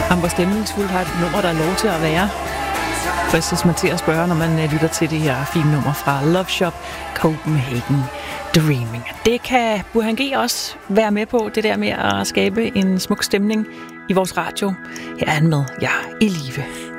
Hvor stemningsfuldt har et nummer, der er lov til at være. Fristes man til at spørge, når man lytter til det her fine nummer fra Love Shop Copenhagen Dreaming. Det kan Burhan G også være med på, det der med at skabe en smuk stemning i vores radio. Her er han med, ja, i live.